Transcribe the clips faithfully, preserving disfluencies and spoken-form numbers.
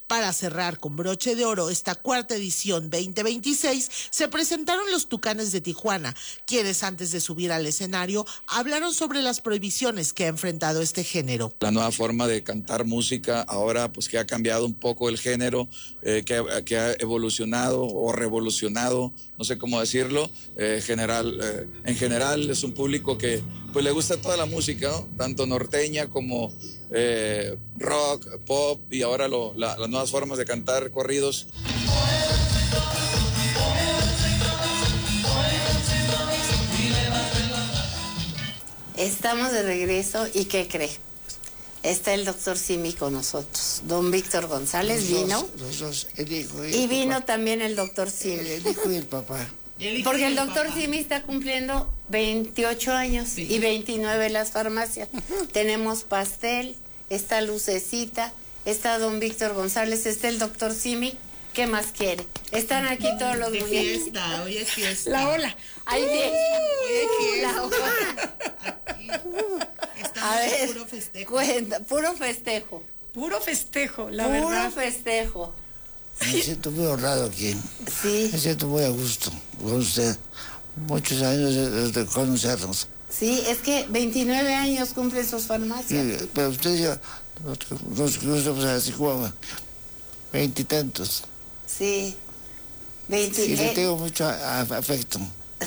Para cerrar con broche de oro esta cuarta edición veinte veintiséis, se presentaron los Tucanes de Tijuana, quienes antes de subir al escenario hablaron sobre las prohibiciones que ha enfrentado este género. La nueva forma de cantar música ahora pues que ha cambiado un poco el género, eh, que, que ha evolucionado o revolucionado, no sé cómo decirlo. Eh, general, eh, en general es un público que pues le gusta toda la música, ¿no? Tanto norteña como eh, rock, pop y ahora lo, la, las nuevas formas de cantar corridos. Estamos de regreso y ¿qué cree? Está el doctor Simi con nosotros. Don Víctor González los vino. Dos, los dos, el hijo y, y el vino papá. También el doctor Simi. El, el hijo y el papá. El Porque el doctor papá. Simi está cumpliendo veintiocho años sí. y veintinueve en las farmacias. Tenemos pastel, está Lucecita, está don Víctor González, está el doctor Simi. ¿Qué más quiere? Están aquí todos los muñecos. Fiesta, hoy es fiesta. La ola. Ahí viene. Hoy es La ola. Aquí. Estamos A ver, puro festejo. Cuenta, puro festejo. Puro festejo, la puro verdad. Puro festejo. Me siento muy honrado aquí. Sí. Me siento muy a gusto con usted. Muchos años de, de conocernos. Sí, es que veintinueve años cumplen sus farmacias. Sí, pero usted ya nos conocemos así como veintitantos. Sí. veinte Y le tengo mucho afecto.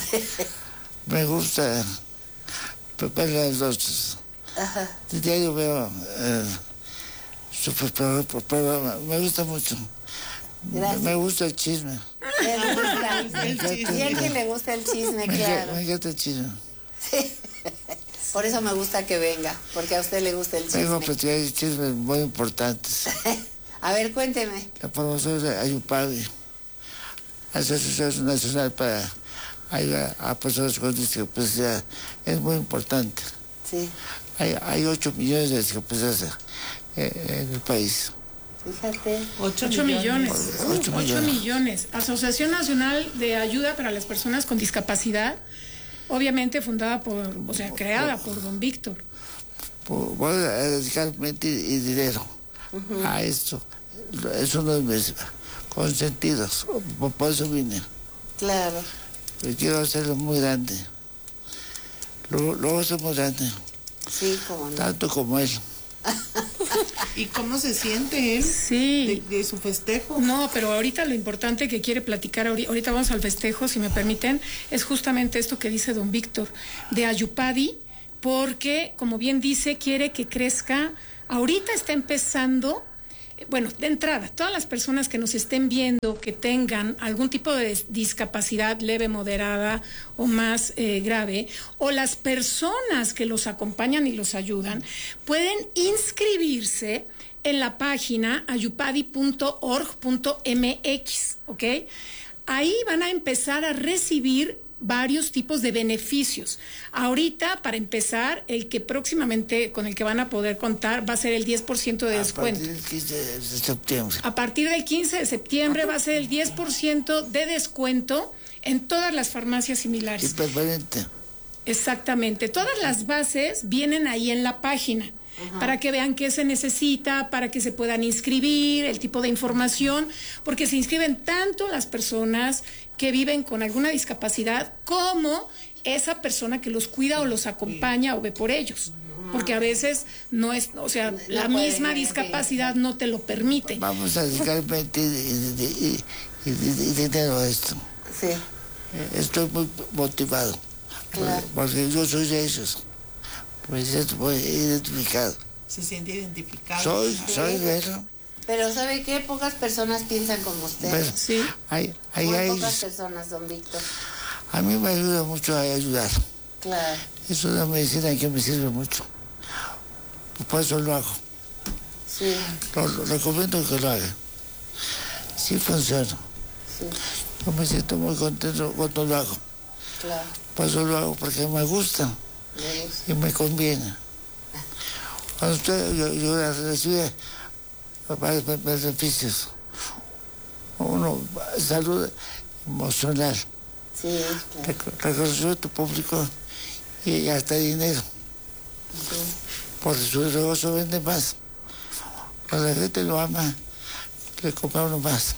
Me gusta ver las noches. Ajá. El diario veo eh, su programa. Me gusta mucho. Gracias. Me gusta el chisme. Me gusta el chisme. Y a que le gusta el chisme, me claro. Me encanta el chisme. Sí. Por eso me gusta que venga, porque a usted le gusta el chisme. Tengo platicar chismes muy importantes. A ver, cuénteme. La promoción de Ayupadi, Asociación Nacional para ayudar a personas con discapacidad, es muy importante. Sí. Hay, hay ocho millones de discapacidades en el país. Fíjate. ocho millones. ocho millones. millones. Asociación Nacional de Ayuda para las Personas con Discapacidad, obviamente fundada por, o sea, creada por don Víctor. Voy a dedicar mente y dinero uh-huh. a esto. Es uno de mis consentidos. Por eso vine. Claro. Yo quiero hacerlo muy grande. Luego, luego hacemos grande. Sí, como no. Tanto como él. ¿Y cómo se siente él sí. de, de su festejo? No, pero ahorita lo importante que quiere platicar, ahorita vamos al festejo, si me permiten, es justamente esto que dice don Víctor, de Ayupadi, porque, como bien dice, quiere que crezca. Ahorita está empezando, bueno, de entrada, todas las personas que nos estén viendo, que tengan algún tipo de discapacidad leve, moderada o más eh, grave, o las personas que los acompañan y los ayudan, pueden inscribirse en la página ayupadi punto org punto m x, ¿ok? Ahí van a empezar a recibir varios tipos de beneficios. Ahorita, para empezar, el que próximamente con el que van a poder contar va a ser el diez por ciento de descuento. A partir del quince de septiembre. A partir del quince de septiembre va a ser el diez por ciento de descuento en todas las farmacias similares. Y permanente. Exactamente. Todas las bases vienen ahí en la página. Ajá. Para que vean qué se necesita, para que se puedan inscribir, el tipo de información, porque se inscriben tanto las personas que viven con alguna discapacidad como esa persona que los cuida o los acompaña o ve por ellos. Porque a veces no es, o sea, no la misma discapacidad no te lo permite. Vamos a dedicar mente y dinero a esto. Sí. Estoy muy motivado. Claro. Porque yo soy de esos. Me siento muy identificado. Se siente identificado. Soy, sí. soy de eso. Pero ¿sabe qué? Pocas personas piensan como usted. Pero, sí. Hay, hay, muy hay, pocas personas, don Víctor. A mí me ayuda mucho a ayudar. Claro. Es una medicina que me sirve mucho. Por eso lo hago. Sí. Lo, lo recomiendo que lo haga. Sí funciona. Sí. Yo me siento muy contento cuando lo hago. Claro. Por eso lo hago, porque me gusta. Y me conviene. Cuando usted, yo, yo recibe varios beneficios. Uno, salud emocional. Sí, claro. Reconocimiento público y hasta dinero. Sí. Porque su negocio vende más. Cuando la gente lo ama, le compré uno más.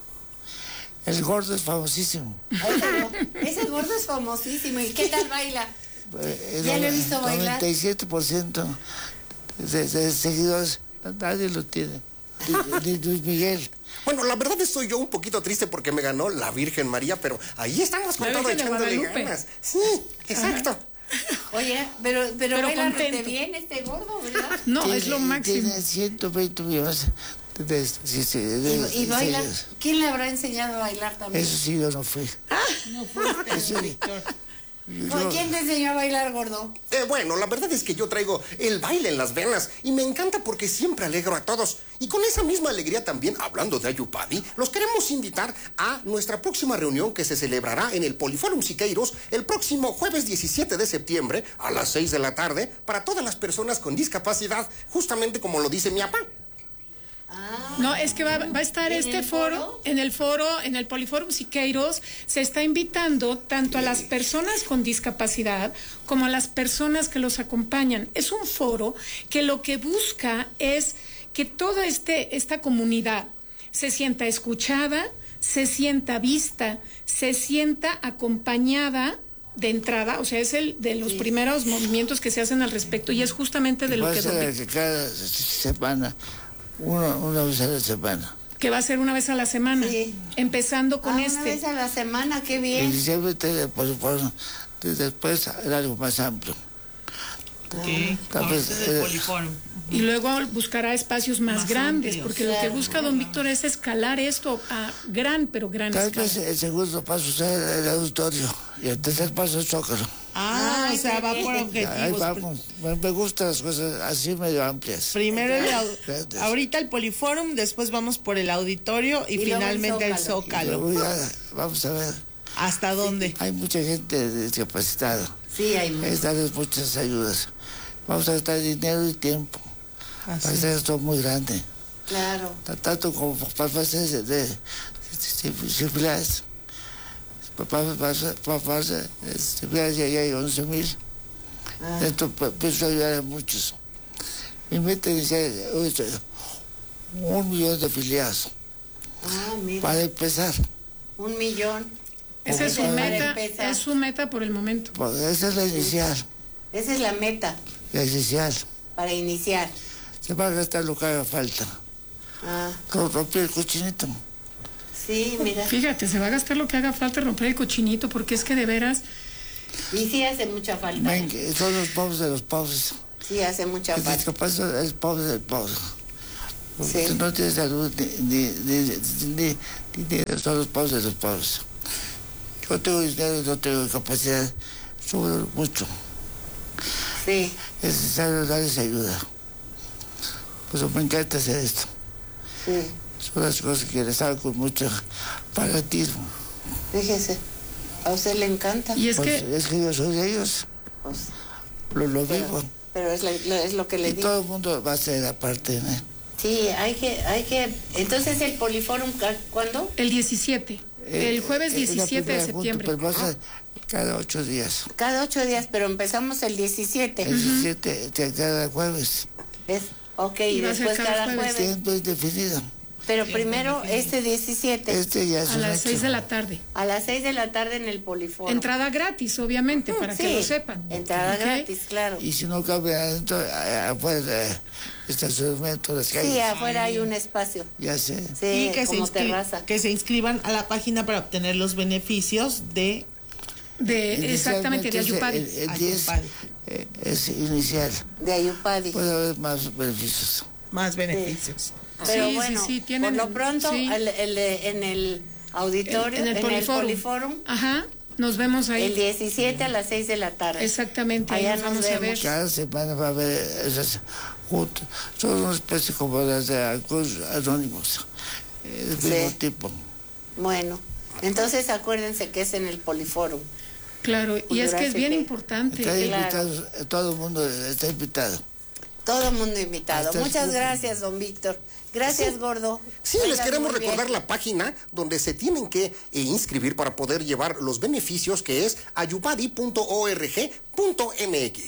El gordo es famosísimo. Ese gordo es famosísimo. ¿Y qué tal baila? Eh, Ya el lo he visto bailar. noventa y siete por ciento de, de seguidores, nadie lo tiene. De, de Luis Miguel. Bueno, la verdad estoy yo un poquito triste porque me ganó la Virgen María, pero ahí estamos con La todo Virgen de echándole Guadalupe. ganas. Sí, exacto. Oye, pero, pero, Pero baila contento. rete bien este gordo, ¿verdad? No, Tiene- es lo máximo. Tiene ciento veinte millones de, de, de- de- de- Y, y baila. seguidores. ¿Quién le habrá enseñado a bailar también? Eso sí, yo no fui. No fuiste, Eso- Víctor. Oye, ¿quién te enseñó a bailar, gordo? Eh, bueno, la verdad es que yo traigo el baile en las venas y me encanta porque siempre alegro a todos. Y con esa misma alegría también, hablando de Ayupadi, los queremos invitar a nuestra próxima reunión que se celebrará en el Poliforum Siqueiros el próximo jueves diecisiete de septiembre a las seis de la tarde para todas las personas con discapacidad, justamente como lo dice mi papá. No, es que va, va a estar ¿En este el foro, foro? en el foro, en el Poliforum Siqueiros, se está invitando tanto a las personas con discapacidad como a las personas que los acompañan. Es un foro que lo que busca es que toda este, esta comunidad se sienta escuchada, se sienta vista, se sienta acompañada de entrada, o sea, es el de los primeros movimientos que se hacen al respecto y es justamente de lo Va a que... ser que cada semana, una, una vez a la semana. que va a ser una vez a la semana, Sí. empezando con Ah, este. Una vez a la semana, qué bien. Inicialmente, por supuesto, después era algo más amplio. Ok, Tal vez, ahorita es el eh, Poliforum. Y luego buscará espacios más, Más grandes, amplios. porque lo que Claro. busca don Víctor es escalar esto a gran, pero gran Tal escala. vez el segundo paso sea el auditorio y el tercer paso es Zócalo. Ah, Ay, o sea, qué va bien. por Ahí objetivos. vamos. Me, me gustan las cosas así medio amplias. Primero el au- Grandes. ahorita el Poliforum, después vamos por el auditorio y, Y luego el finalmente el Zócalo. Zócalo. Luego ya, vamos a ver. ¿Hasta dónde? Hay mucha gente discapacitada. Sí, hay mucho. Es darles muchas ayudas. Vamos a gastar dinero y tiempo. Así. Para hacer esto muy grande. Claro. Tanto como para hacer de similares. Para similares ya hay once mil. Esto pienso ayudar a muchos. Mi meta inicial es un millón de afiliados. Ah, mira. Para empezar. Un millón. Esa es su Para meta, empezar. es su meta por el momento. Pues esa es la inicial. Esa es la meta La inicial. para iniciar. Se va a gastar lo que haga falta. Ah, Romper el cochinito. sí, mira. Fíjate, se va a gastar lo que haga falta romper el cochinito, porque es que de veras, Y sí hace mucha falta. Ven, que son los pobres de los pobres. Sí hace mucha El falta. discapacidad es pobre del pobre. Porque Sí. no tiene salud ni, ni, ni, ni, ni dinero, son los pobres de los pobres. Yo tengo dinero y no tengo capacidad, sufro mucho. Sí. Es necesario darles ayuda. Pues me encanta hacer esto. Sí. Son las cosas que les hago con mucho fanatismo. Fíjese. A usted le encanta. y es Pues que es que yo soy de ellos, Pues, lo, lo pero, vivo. pero es, la- lo, es lo que le Y digo. todo el mundo va a hacer aparte. ¿eh? Sí, hay que, hay que. Entonces el Poliforum, ¿cuándo? el diecisiete, el jueves Eh, es la diecisiete de primera junta, septiembre. Pero va a ser cada ocho días. Cada ocho días, pero empezamos el diecisiete. El diecisiete de cada jueves. ¿Ves? Ok, y Y va a ser después cada cada jueves. jueves. Tiempo indefinido. Pero primero este diecisiete, Este ya es A un las hecho. seis de la tarde. a las seis de la tarde en el Poliforum. Entrada gratis, obviamente, para que Sí, lo sepan. Entrada ¿Ok? gratis, claro. Y si no cabe adentro, a- afuera, eh, estacionamiento, las calles. Sí, afuera hay un espacio. Ya sé. Sí, y que se, como inscri- terraza. que se inscriban a la página para obtener los beneficios de De, exactamente, de Inicialmente Ayupadi. El, el diez Ayupadi. eh, es inicial. De Ayupadi. Puede haber más beneficios. más beneficios. Pero Sí, sí, bueno, sí, tienen- por lo pronto, sí. el- el- en el auditorio, en el Poliforum. Poliforum, Ajá, nos vemos el ahí. diecisiete a las seis de la tarde. Exactamente, ahí Allá nos nos vamos a ver. vemos. Cada semana va a haber esas juntas. Son una especie como las de Alcohólicos Anónimos. eh, Del Sí. mismo tipo. Bueno, entonces acuérdense que es en el Poliforum. Claro, y es que es bien Jurassic. importante. Está el- claro. invitado, eh, todo el mundo está invitado. Todo el mundo invitado. Hasta el Muchas público. gracias, don Víctor. Gracias, gordo. Sí, les Bailas queremos muy bien. recordar la página donde se tienen que eh, inscribir para poder llevar los beneficios, que es ayupadi punto org punto mx.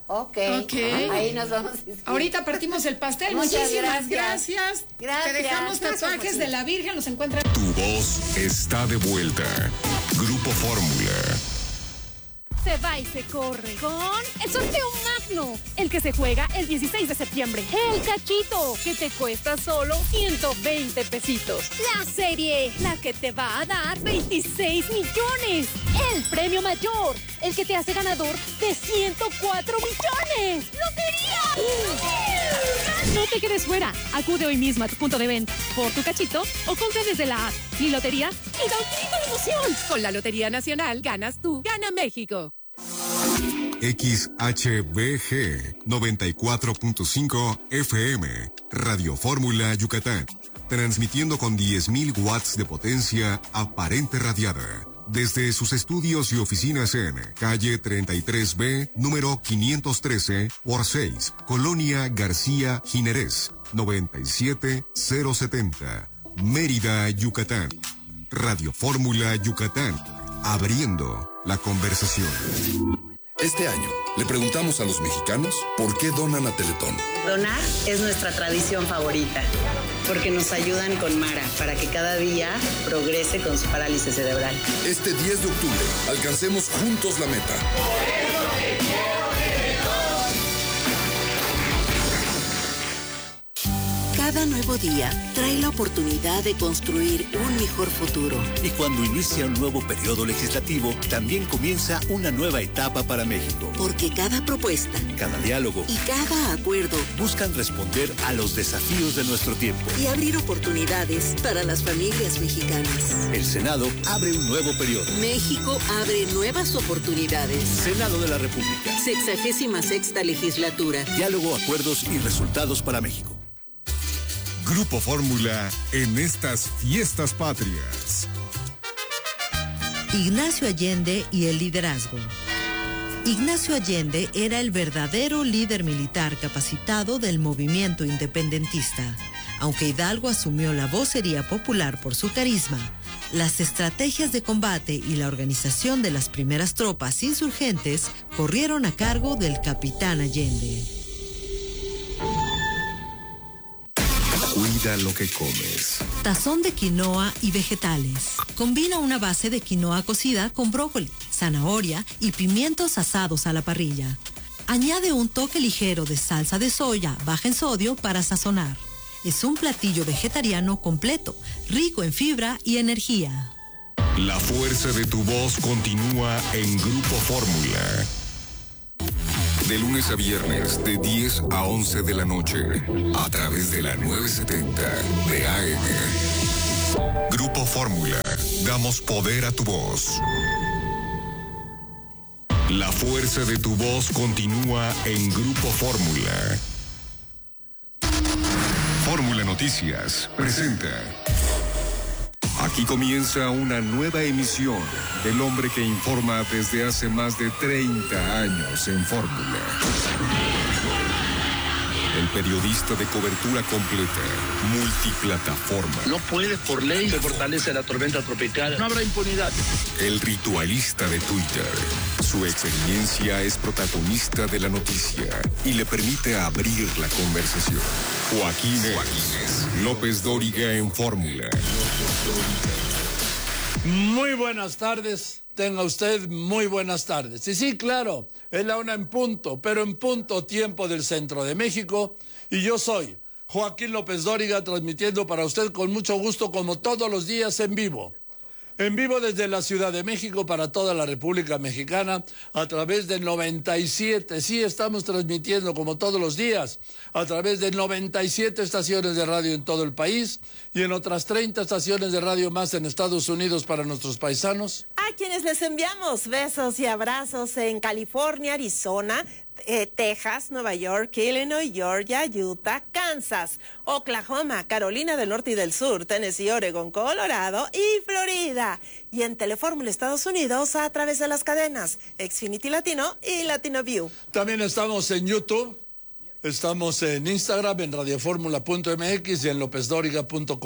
Ok. Ok. Ahí nos vamos a inscribir. Ahorita partimos el pastel. Muchas Muchísimas gracias. gracias. Gracias. Te dejamos tatuajes de la Virgen. Los encuentran. Tu voz está de vuelta. Grupo Fórmula. Se va y se corre con el sorteo Magno, el que se juega el dieciséis de septiembre. El cachito, que te cuesta solo ciento veinte pesitos. La serie, la que te va a dar veintiséis millones. El premio mayor, el que te hace ganador de ciento cuatro millones. ¡Lotería! No te quedes fuera. Acude hoy mismo a tu punto de venta por tu cachito o compra desde la app. Mi lotería y da un grito de emoción. Con la Lotería Nacional ganas tú, gana México. X H B G noventa y cuatro punto cinco F M, Radio Fórmula Yucatán, transmitiendo con diez mil watts de potencia aparente radiada, desde sus estudios y oficinas en calle treinta y tres B, número quinientos trece por seis, Colonia García Jiménez, noventa y siete mil setenta, Mérida, Yucatán. Radio Fórmula Yucatán, abriendo la conversación. Este año le preguntamos a los mexicanos por qué donan a Teletón. Donar es nuestra tradición favorita, porque nos ayudan con Mara para que cada día progrese con su parálisis cerebral. Este diez de octubre, alcancemos juntos la meta. Por eso te quiero, Teletón. Cada nuevo día trae la oportunidad de construir un mejor futuro. Y cuando inicia un nuevo periodo legislativo, también comienza una nueva etapa para México. Porque cada propuesta, cada diálogo y cada acuerdo buscan responder a los desafíos de nuestro tiempo y abrir oportunidades para las familias mexicanas. El Senado abre un nuevo periodo. México abre nuevas oportunidades. Senado de la República. Sexagésima sexta legislatura. Diálogo, acuerdos y resultados para México. Grupo Fórmula en estas fiestas patrias. Ignacio Allende y el liderazgo. Ignacio Allende era el verdadero líder militar capacitado del movimiento independentista. Aunque Hidalgo asumió la vocería popular por su carisma, las estrategias de combate y la organización de las primeras tropas insurgentes corrieron a cargo del capitán Allende. Cuida lo que comes. Tazón de quinoa y vegetales. Combina una base de quinoa cocida con brócoli, zanahoria y pimientos asados a la parrilla. Añade un toque ligero de salsa de soya baja en sodio para sazonar. Es un platillo vegetariano completo, rico en fibra y energía. La fuerza de tu voz continúa en Grupo Fórmula. De lunes a viernes, de diez a once de la noche, a través de la novecientos setenta de A M. Grupo Fórmula, damos poder a tu voz. La fuerza de tu voz continúa en Grupo Fórmula. Fórmula Noticias presenta. Aquí comienza una nueva emisión del hombre que informa desde hace más de treinta años en Fórmula. El periodista de cobertura completa, multiplataforma. No puede, por ley, se fortalece la tormenta tropical. No habrá impunidad. El ritualista de Twitter. Su experiencia es protagonista de la noticia y le permite abrir la conversación. Joaquín, Joaquín López Dóriga en Fórmula. Muy buenas tardes. Tenga usted muy buenas tardes. Y sí, claro, es la una en punto, pero en punto tiempo del centro de México. Y yo soy Joaquín López Dóriga, transmitiendo para usted con mucho gusto, como todos los días, en vivo. En vivo desde la Ciudad de México para toda la República Mexicana a través de noventa y siete. Sí, estamos transmitiendo como todos los días a través de noventa y siete estaciones de radio en todo el país y en otras treinta estaciones de radio más en Estados Unidos para nuestros paisanos. A quienes les enviamos besos y abrazos en California, Arizona, Eh, Texas, Nueva York, Illinois, Georgia, Utah, Kansas, Oklahoma, Carolina del Norte y del Sur, Tennessee, Oregon, Colorado y Florida. Y en Telefórmula Estados Unidos a través de las cadenas Xfinity Latino y Latino View. También estamos en YouTube, estamos en Instagram, en radioformula punto m x y en lópez dóriga punto com.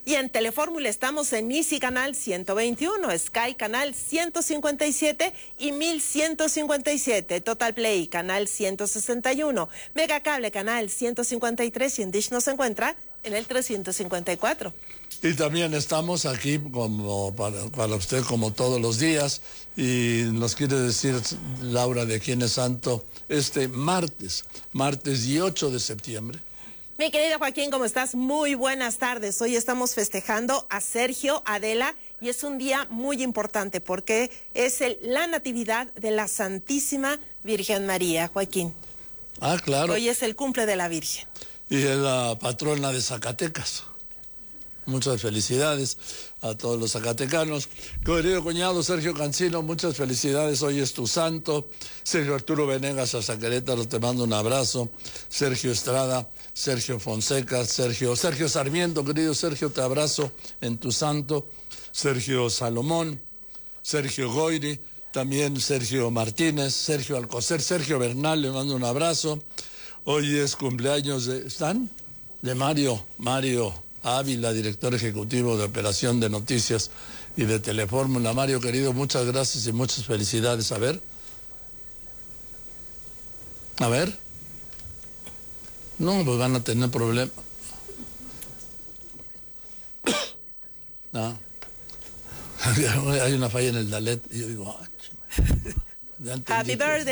Y en Telefórmula estamos en Easy Canal ciento veintiuno, Sky Canal ciento cincuenta y siete y mil ciento cincuenta y siete, Total Play Canal ciento sesenta y uno, Megacable Canal ciento cincuenta y tres y en Dish nos encuentra en el trescientos cincuenta y cuatro. Y también estamos aquí como para, para usted como todos los días y nos quiere decir Laura de quién es santo este martes, martes dieciocho de septiembre. Mi querido Joaquín, ¿cómo estás? Muy buenas tardes. Hoy estamos festejando a Sergio Adela y es un día muy importante porque es el, la natividad de la Santísima Virgen María, Joaquín. Ah, claro. Hoy es el cumple de la Virgen. Y es la patrona de Zacatecas. Muchas felicidades a todos los zacatecanos. Querido cuñado Sergio Cancino, muchas felicidades. Hoy es tu santo. Sergio Arturo Venegas hasta Querétaro, te mando un abrazo. Sergio Estrada, Sergio Fonseca, Sergio, Sergio Sarmiento, querido Sergio, te abrazo en tu santo. Sergio Salomón, Sergio Goyri, también Sergio Martínez, Sergio Alcocer, Sergio Bernal, le mando un abrazo. Hoy es cumpleaños de, ¿están? De Mario, Mario Ávila, director ejecutivo de Operación de Noticias y de Telefórmula. Mario, querido, muchas gracias y muchas felicidades. A ver. A ver. No, pues van a tener problemas. No. Hay una falla en el Dalet y yo digo, ah, Happy birthday.